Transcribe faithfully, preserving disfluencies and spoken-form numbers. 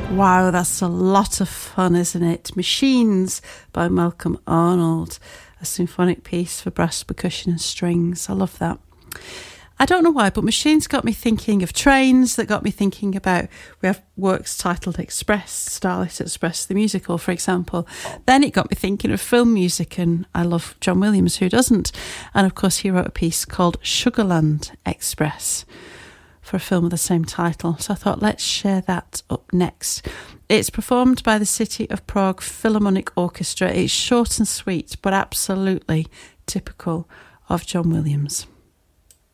Wow, that's a lot of fun, isn't it? Machines by Malcolm Arnold, a symphonic piece for brass, percussion and strings. I love that. I don't know why, but Machines got me thinking of trains, that got me thinking about, we have works titled Express, Starlight Express, the musical, for example. Then it got me thinking of film music, and I love John Williams, who doesn't? And of course, he wrote a piece called Sugarland Express for a film of the same title. So I thought, let's share that up next. It's performed by the City of Prague Philharmonic Orchestra. It's short and sweet, but absolutely typical of John Williams.